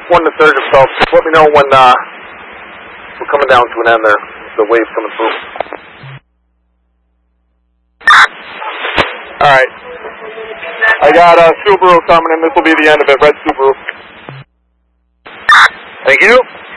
1 to 3rd yourself. Just let me know when we're coming down to an end there. The wave's coming through. Alright. I got Subaru coming, and this will be the end of it. Red Subaru. Thank you.